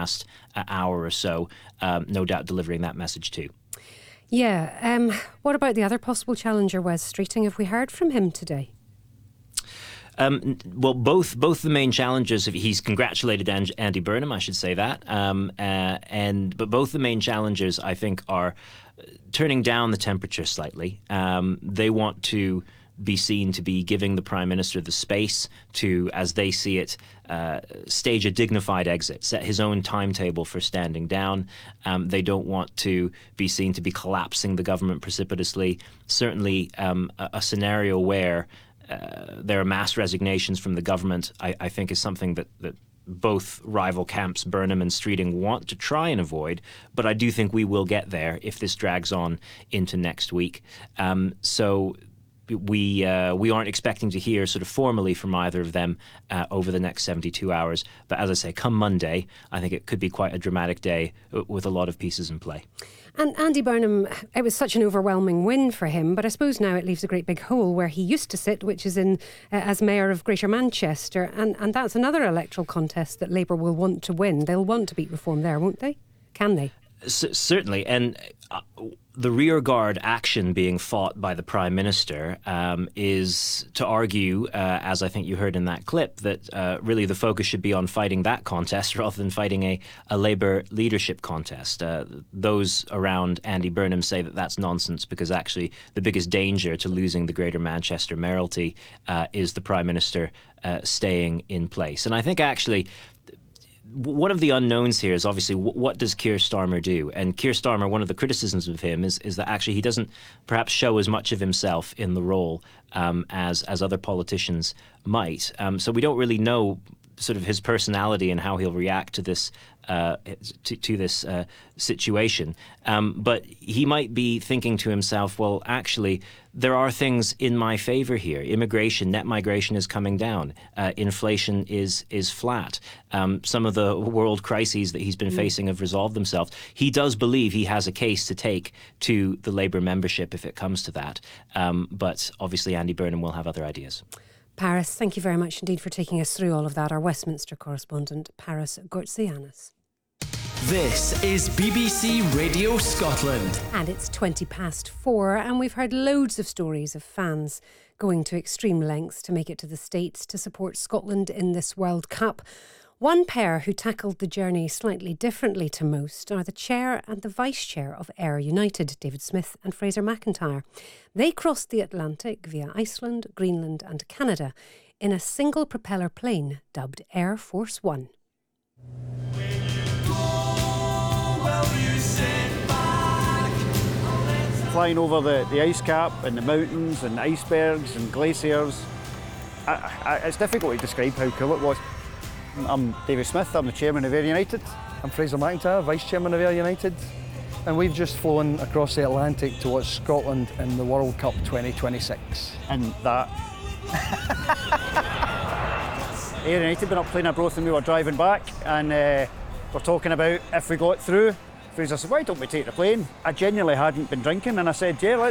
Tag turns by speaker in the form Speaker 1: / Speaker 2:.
Speaker 1: last hour or so, no doubt delivering that message too.
Speaker 2: Yeah. What about the other possible challenger, Wes Streeting? Have we heard from him today?
Speaker 1: Well, both the main challengers, he's congratulated Andy Burnham, I should say that, but both the main challengers, I think, are turning down the temperature slightly. They want to be seen to be giving the Prime Minister the space to, as they see it, stage a dignified exit, set his own timetable for standing down. They don't want to be seen to be collapsing the government precipitously. Certainly a scenario where there are mass resignations from the government, I think, is something that both rival camps, Burnham and Streeting, want to try and avoid. But I do think we will get there if this drags on into next week. So we aren't expecting to hear sort of formally from either of them over the next 72 hours. But as I say, come Monday, I think it could be quite a dramatic day with a lot of pieces in play.
Speaker 2: And Andy Burnham, it was such an overwhelming win for him, but I suppose now it leaves a great big hole where he used to sit, which is in as Mayor of Greater Manchester. And that's another electoral contest that Labour will want to win. They'll want to beat Reform there, won't they? Can they?
Speaker 1: Certainly. And the rearguard action being fought by the Prime Minister is to argue, as I think you heard in that clip, that really the focus should be on fighting that contest rather than fighting a Labour leadership contest. Those around Andy Burnham say that that's nonsense, because actually the biggest danger to losing the Greater Manchester mayoralty is the Prime Minister staying in place. And I think actually one of the unknowns here is obviously what does Keir Starmer do? And Keir Starmer, one of the criticisms of him is that actually he doesn't perhaps show as much of himself in the role as other politicians might. So we don't really know sort of his personality and how he'll react to this situation. But he might be thinking to himself, well, actually, there are things in my favour here. Immigration, net migration is coming down. Inflation is flat. Some of the world crises that he's been facing have resolved themselves. He does believe he has a case to take to the Labour membership if it comes to that. But obviously Andy Burnham will have other ideas.
Speaker 2: Paris, thank you very much indeed for taking us through all of that. Our Westminster correspondent, Paris Gortsianis.
Speaker 3: This is BBC Radio Scotland.
Speaker 2: And it's 4:20, and we've heard loads of stories of fans going to extreme lengths to make it to the States to support Scotland in this World Cup. One pair who tackled the journey slightly differently to most are the chair and the vice chair of Ayr United, David Smith and Fraser McIntyre. They crossed the Atlantic via Iceland, Greenland and Canada in a single propeller plane dubbed Air Force One.
Speaker 4: Flying over the ice cap and the mountains and icebergs and glaciers, it's difficult to describe how cool it was. I'm David Smith, I'm the chairman of Ayr United.
Speaker 5: I'm Fraser McIntyre, vice chairman of Ayr United. And we've just flown across the Atlantic to watch Scotland in the World Cup 2026.
Speaker 4: And that. Ayr United been up playing Arbroath and we were driving back, and we're talking about if we got through. Fraser said, why don't we take the plane? I genuinely hadn't been drinking, and I said, yeah,